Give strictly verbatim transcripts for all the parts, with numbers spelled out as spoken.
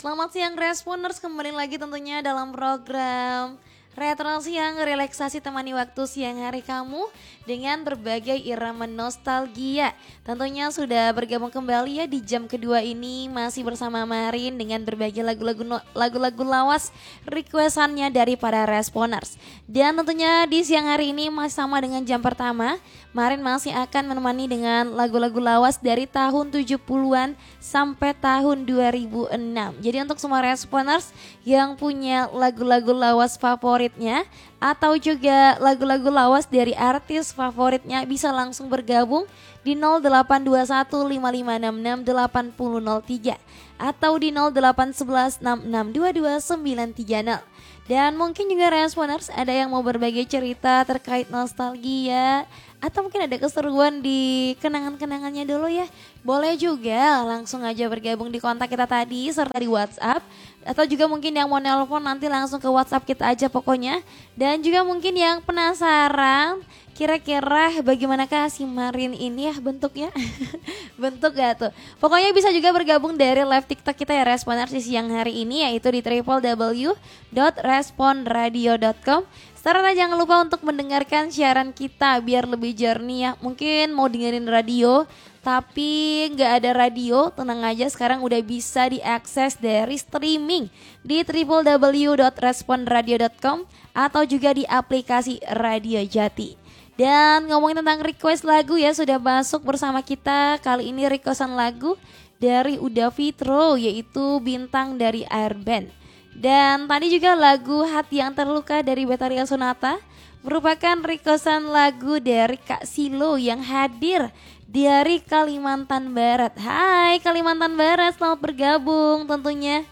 Selamat siang Responers, kembali lagi tentunya dalam program Retro Siang, relaksasi temani waktu siang hari kamu dengan berbagai irama nostalgia. Tentunya sudah bergabung kembali ya di jam kedua ini, masih bersama Marin dengan berbagai lagu-lagu no, lagu-lagu lawas requestannya dari para Responers. Dan tentunya di siang hari ini masih sama dengan jam pertama, Marin masih akan menemani dengan lagu-lagu lawas dari tahun tujuh puluhan sampai tahun dua ribu enam. Jadi untuk semua Responers yang punya lagu-lagu lawas favoritnya atau juga lagu-lagu lawas dari artis favoritnya bisa langsung bergabung di nol delapan dua satu lima lima enam enam delapan nol nol tiga atau di nol delapan satu satu enam enam dua dua sembilan tiga nol. Dan mungkin juga Responers ada yang mau berbagi cerita terkait nostalgia atau mungkin ada keseruan di kenangan-kenangannya dulu ya. Boleh juga langsung aja bergabung di kontak kita tadi serta di WhatsApp. Atau juga mungkin yang mau nelpon nanti langsung ke WhatsApp kita aja pokoknya. Dan juga mungkin yang penasaran kira-kira bagaimanakah si Marin ini ya bentuknya. Bentuk gak tuh? Pokoknya bisa juga bergabung dari live TikTok kita ya Responers di siang hari ini, yaitu di w w w dot responradio dot com. Serta jangan lupa untuk mendengarkan siaran kita biar lebih jernih ya. Mungkin mau dengerin radio tapi nggak ada radio, tenang aja sekarang udah bisa diakses dari streaming di w w w dot responradio dot com atau juga di aplikasi Radio Jati. Dan ngomongin tentang request lagu ya, sudah masuk bersama kita kali ini requestan lagu dari Uda Fitro, yaitu Bintang dari Airband. Dan tadi juga lagu Hati Yang Terluka dari Betharia Sonata merupakan requestan lagu dari Kak Silo yang hadir dari Kalimantan Barat. Hai Kalimantan Barat, selamat bergabung tentunya.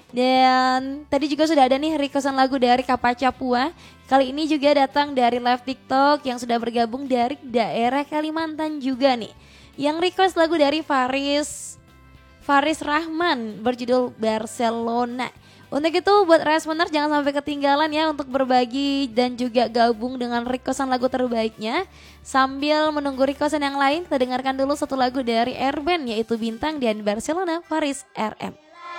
Dan tadi juga sudah ada nih requestan lagu dari Kapaca Pua. Kali ini juga datang dari live TikTok yang sudah bergabung dari daerah Kalimantan juga nih. Yang request lagu dari Faris Faris Rahman berjudul Barcelona. Untuk itu buat Responers jangan sampai ketinggalan ya untuk berbagi dan juga gabung dengan requestan lagu terbaiknya. Sambil menunggu requestan yang lain, kita dengarkan dulu satu lagu dari Airband yaitu Bintang dan Barcelona Faris R M.